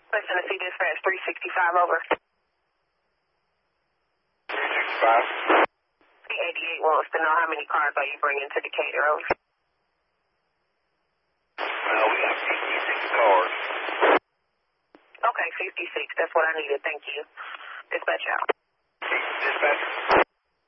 Listen to see dispatch 365 over. 365. C88 wants to know how many cars are you bringing to Decatur over. We got 56 cars. Okay, 56. That's what I needed. Thank you. Dispatch out. Dispatch.